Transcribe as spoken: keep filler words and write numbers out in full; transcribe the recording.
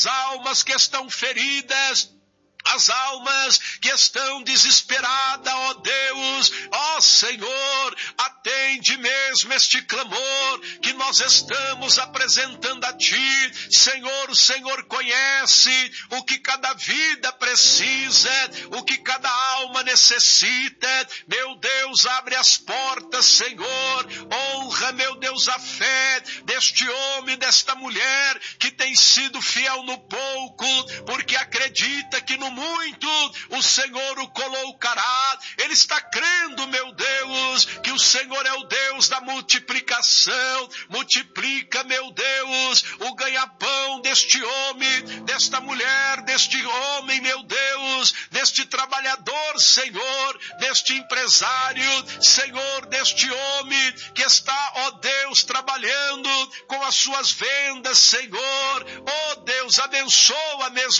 almas que estão feridas, as almas que estão desesperadas, ó Deus, ó Senhor, atende mesmo este clamor que nós estamos apresentando a Ti. Senhor, o Senhor conhece o que cada vida precisa, o que cada alma necessita. Meu Deus, abre as portas, Senhor, honra, meu Deus, a fé deste homem, desta mulher que tem sido fiel no pouco, porque acredita que no muito o Senhor o colocará. Ele está crendo, meu Deus, que o Senhor é o Deus da multiplicação. Multiplica, meu Deus, o ganha-pão deste homem, desta mulher, deste homem, meu Deus, deste trabalhador, Senhor, deste empresário, Senhor, deste homem que está, ó Deus, trabalhando com as suas vendas, Senhor. Ó Deus, abençoa mesmo